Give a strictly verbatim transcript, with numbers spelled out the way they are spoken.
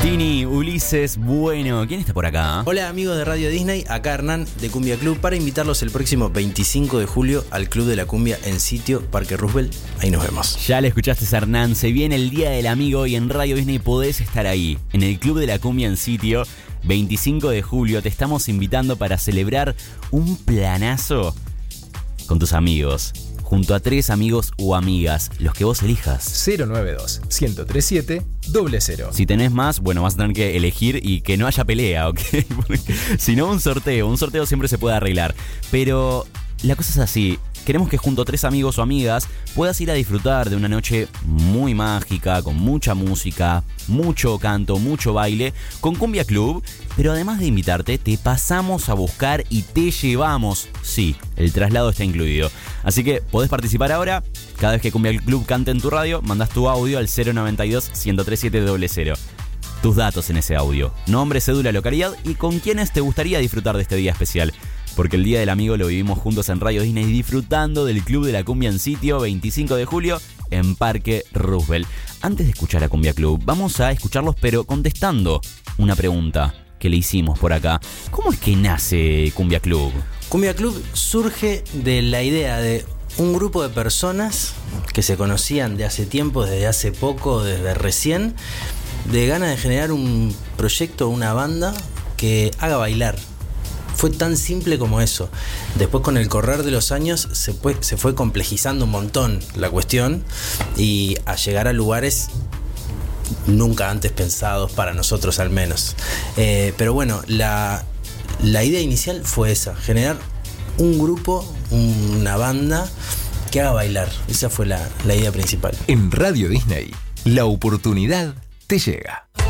Tini, Ulises, bueno, ¿quién está por acá? Hola amigos de Radio Disney, acá Hernán de Cumbia Club para invitarlos el próximo veinticinco de julio al Club de la Cumbia en Sitio Parque Roosevelt. Ahí nos vemos. Ya le escuchaste, Hernán, se viene el Día del Amigo y en Radio Disney podés estar ahí, en el Club de la Cumbia en Sitio, veinticinco de julio. Te estamos invitando para celebrar un planazo con tus amigos, junto a tres amigos o amigas, los que vos elijas. cero nueve dos, uno cero tres siete, cero cero. Si tenés más, bueno, vas a tener que elegir y que no haya pelea, ¿ok? Porque si no, un sorteo, un sorteo siempre se puede arreglar. Pero la cosa es así, queremos que junto a tres amigos o amigas puedas ir a disfrutar de una noche muy mágica, con mucha música, mucho canto, mucho baile, con Cumbia Club. Pero además de invitarte, te pasamos a buscar y te llevamos. Sí, el traslado está incluido. Así que podés participar ahora. Cada vez que Cumbia Club cante en tu radio, mandás tu audio al cero noventa y dos, uno tres siete, cero cero. Tus datos en ese audio, nombre, cédula, localidad y con quiénes te gustaría disfrutar de este día especial. Porque el Día del Amigo lo vivimos juntos en Radio Disney, disfrutando del Club de la Cumbia en Sitio, veinticinco de julio, en Parque Roosevelt. Antes de escuchar a Cumbia Club, vamos a escucharlos, pero contestando una pregunta que le hicimos por acá. ¿Cómo es que nace Cumbia Club? Cumbia Club surge de la idea de un grupo de personas que se conocían de hace tiempo, desde hace poco, desde recién, de ganas de generar un proyecto, una banda que haga bailar. Fue tan simple como eso. Después, con el correr de los años, se fue, se fue complejizando un montón la cuestión y a llegar a lugares nunca antes pensados, para nosotros al menos. Eh, pero bueno, la, la idea inicial fue esa, generar un grupo, una banda que haga bailar. Esa fue la, la idea principal. En Radio Disney, la oportunidad te llega.